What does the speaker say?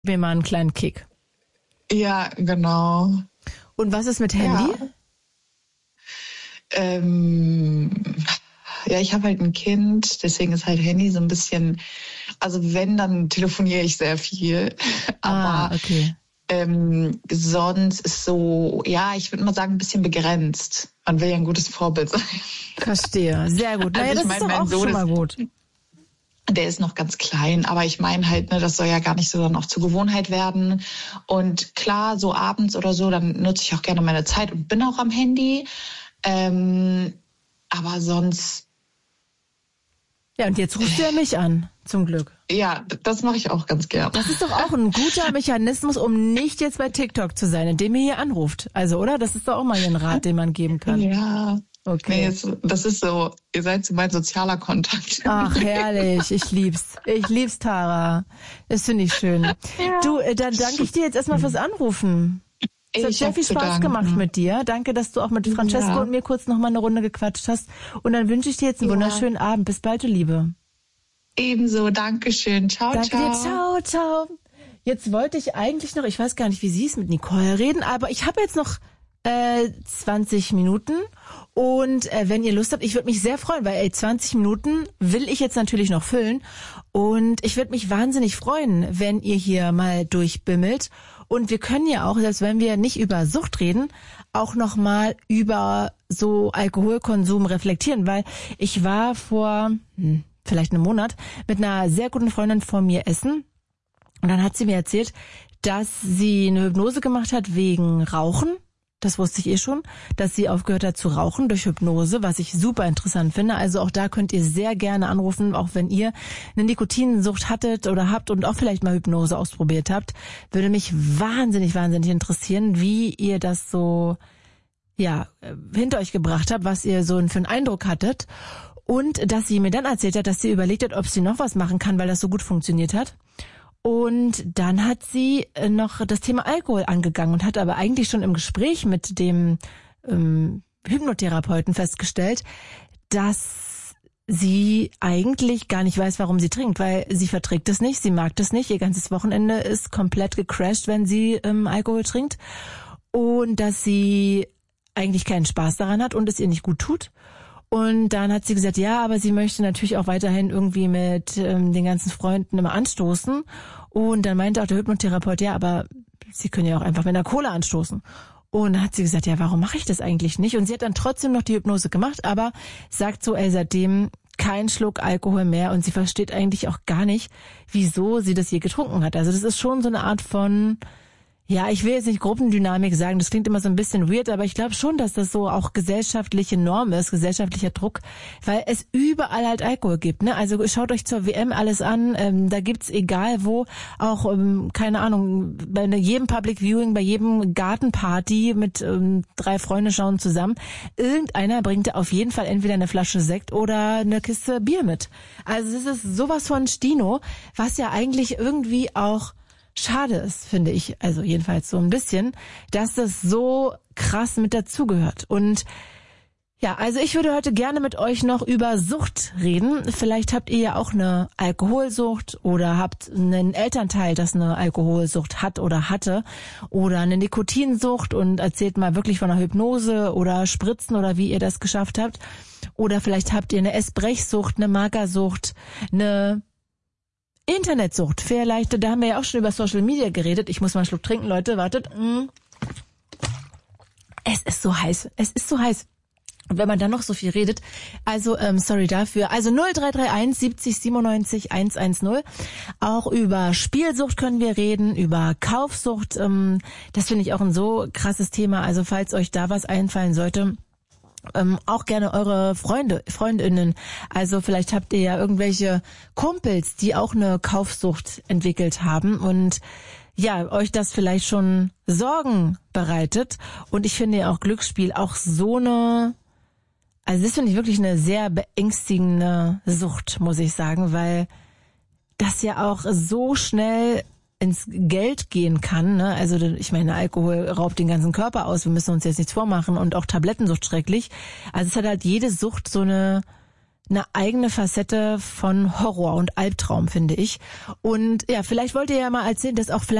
wir mal einen kleinen Kick. Ja, genau. Und was ist mit Handy? Ja, ich habe halt ein Kind, deswegen ist halt Handy so ein bisschen, also wenn, dann telefoniere ich sehr viel. Aber okay. Sonst ist so, ja, ich würde mal sagen, ein bisschen begrenzt. Man will ja ein gutes Vorbild sein. Verstehe, sehr gut. Naja, Also das ist doch auch schon mal gut. Der ist noch ganz klein, aber ich meine halt, ne, das soll ja gar nicht so dann auch zur Gewohnheit werden. Und klar, so abends oder so, dann nutze ich auch gerne meine Zeit und bin auch am Handy. Aber sonst... Ja, und jetzt rufst du ja mich an, zum Glück. Ja, das mache ich auch ganz gern. Das ist doch auch ein guter Mechanismus, um nicht jetzt bei TikTok zu sein, indem ihr hier anruft. Also, oder? Das ist doch auch mal ein Rat, den man geben kann. Ja. Okay. Nee, das ist so, ihr seid so mein sozialer Kontakt. Ach, herrlich. Ich lieb's. Ich lieb's, Tara. Das finde ich schön. Ja. Du, dann danke ich dir jetzt erstmal fürs Anrufen. Es hat sehr viel Spaß gemacht mit dir. Danke, dass du auch mit Francesco und mir kurz noch mal eine Runde gequatscht hast. Und dann wünsche ich dir jetzt einen wunderschönen Abend. Bis bald, du Liebe. Ebenso, Dankeschön. Ciao, danke ciao. Dir. Ciao, ciao. Jetzt wollte ich eigentlich noch, ich weiß gar nicht, wie sie es mit Nicole reden, aber ich habe jetzt noch 20 Minuten und wenn ihr Lust habt, ich würde mich sehr freuen, weil 20 Minuten will ich jetzt natürlich noch füllen und ich würde mich wahnsinnig freuen, wenn ihr hier mal durchbimmelt und wir können ja auch, selbst wenn wir nicht über Sucht reden, auch noch mal über so Alkoholkonsum reflektieren, weil ich war vor vielleicht einem Monat mit einer sehr guten Freundin von mir essen und dann hat sie mir erzählt, dass sie eine Hypnose gemacht hat wegen Rauchen. Das wusste ich schon, dass sie aufgehört hat zu rauchen durch Hypnose, was ich super interessant finde. Also auch da könnt ihr sehr gerne anrufen, auch wenn ihr eine Nikotinsucht hattet oder habt und auch vielleicht mal Hypnose ausprobiert habt. Würde mich wahnsinnig interessieren, wie ihr das so hinter euch gebracht habt, was ihr so für einen Eindruck hattet. Und dass sie mir dann erzählt hat, dass sie überlegt hat, ob sie noch was machen kann, weil das so gut funktioniert hat. Und dann hat sie noch das Thema Alkohol angegangen und hat aber eigentlich schon im Gespräch mit dem Hypnotherapeuten festgestellt, dass sie eigentlich gar nicht weiß, warum sie trinkt, weil sie verträgt es nicht, sie mag das nicht, ihr ganzes Wochenende ist komplett gecrashed, wenn sie Alkohol trinkt und dass sie eigentlich keinen Spaß daran hat und es ihr nicht gut tut. Und dann hat sie gesagt, ja, aber sie möchte natürlich auch weiterhin irgendwie mit den ganzen Freunden immer anstoßen. Und dann meinte auch der Hypnotherapeut, ja, aber sie können ja auch einfach mit einer Cola anstoßen. Und dann hat sie gesagt, ja, warum mache ich das eigentlich nicht? Und sie hat dann trotzdem noch die Hypnose gemacht, aber sagt so, seitdem kein Schluck Alkohol mehr. Und sie versteht eigentlich auch gar nicht, wieso sie das je getrunken hat. Also das ist schon so eine Art von... Ja, ich will jetzt nicht Gruppendynamik sagen, das klingt immer so ein bisschen weird, aber ich glaube schon, dass das so auch gesellschaftliche Norm ist, gesellschaftlicher Druck, weil es überall halt Alkohol gibt, ne? Also schaut euch zur WM alles an, da gibt's egal wo, auch, keine Ahnung, bei jedem Public Viewing, bei jedem Gartenparty mit 3 Freunde schauen zusammen, irgendeiner bringt da auf jeden Fall entweder eine Flasche Sekt oder eine Kiste Bier mit. Also es ist sowas von Stino, was ja eigentlich irgendwie auch schade ist, finde ich, also jedenfalls so ein bisschen, dass das so krass mit dazugehört. Und ja, also ich würde heute gerne mit euch noch über Sucht reden. Vielleicht habt ihr ja auch eine Alkoholsucht oder habt einen Elternteil, das eine Alkoholsucht hat oder hatte oder eine Nikotinsucht und erzählt mal wirklich von einer Hypnose oder Spritzen oder wie ihr das geschafft habt. Oder vielleicht habt ihr eine Essbrechsucht, eine Magersucht, eine Internetsucht, vielleicht, da haben wir ja auch schon über Social Media geredet. Ich muss mal einen Schluck trinken, Leute, wartet. Es ist so heiß, Und wenn man dann noch so viel redet, also sorry dafür. Also 0331 70 97 110. Auch über Spielsucht können wir reden, über Kaufsucht. Das finde ich auch ein so krasses Thema. Also falls euch da was einfallen sollte, auch gerne eure Freundinnen. Also vielleicht habt ihr ja irgendwelche Kumpels, die auch eine Kaufsucht entwickelt haben und ja, euch das vielleicht schon Sorgen bereitet. Und ich finde ja auch Glücksspiel auch so eine, also das finde ich wirklich eine sehr beängstigende Sucht, muss ich sagen, weil das ja auch so schnell ins Geld gehen kann, ne? Also ich meine, Alkohol raubt den ganzen Körper aus, wir müssen uns jetzt nichts vormachen und auch Tablettensucht schrecklich. Also es hat halt jede Sucht so eine eine eigene Facette von Horror und Albtraum, finde ich. Und ja, vielleicht wollt ihr ja mal erzählen, dass auch vielleicht